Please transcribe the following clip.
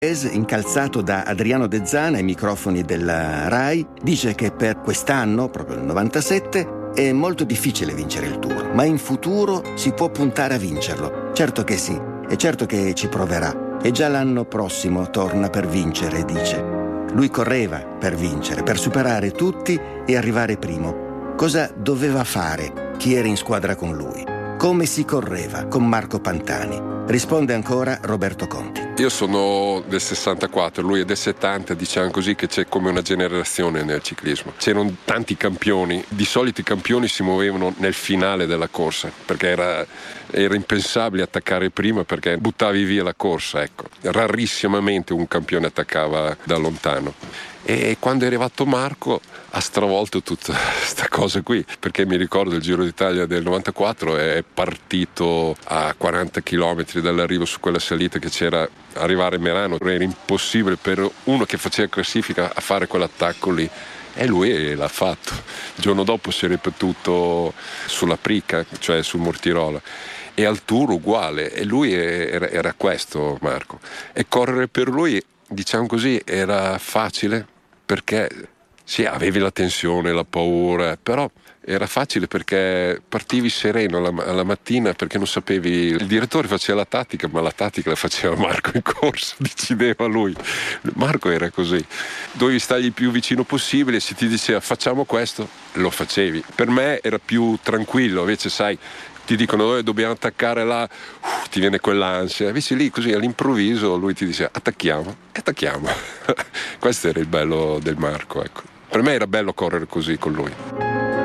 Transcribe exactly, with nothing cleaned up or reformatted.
Incalzato da Adriano De Zana ai microfoni della Rai, dice che per quest'anno, proprio il novantasette, è molto difficile vincere il Tour, ma in futuro si può puntare a vincerlo. Certo che sì, e certo che ci proverà. E già l'anno prossimo torna per vincere, dice. Lui correva per vincere, per superare tutti e arrivare primo. Cosa doveva fare chi era in squadra con lui? Come si correva con Marco Pantani? Risponde ancora Roberto Conti. Io sono del sessantaquattro, lui è del settanta, diciamo così che c'è come una generazione nel ciclismo. C'erano tanti campioni, di solito i campioni si muovevano nel finale della corsa, perché era, era impensabile attaccare prima perché buttavi via la corsa, ecco. Rarissimamente un campione attaccava da lontano. E quando è arrivato Marco ha stravolto tutta questa cosa qui, perché mi ricordo il Giro d'Italia del novantaquattro è partito a quaranta chilometri dall'arrivo su quella salita che c'era, arrivare a Merano era impossibile per uno che faceva classifica a fare quell'attacco lì, e lui l'ha fatto. Il giorno dopo si è ripetuto sulla Prica, cioè sul Mortirola, e al Tour uguale, e lui era, era questo Marco, e correre per lui, diciamo così, era facile perché sì, avevi la tensione, la paura, però era facile perché partivi sereno alla, alla mattina perché non sapevi, il direttore faceva la tattica, ma la tattica la faceva Marco in corsa, decideva lui. Marco era così, dovevi stargli più vicino possibile, se ti diceva facciamo questo, lo facevi. Per me era più tranquillo, invece sai, ti dicono eh, dobbiamo attaccare là, uh, ti viene quell'ansia, invece lì così all'improvviso lui ti dice attacchiamo e attacchiamo. Questo era il bello del Marco, ecco. Per me era bello correre così con lui.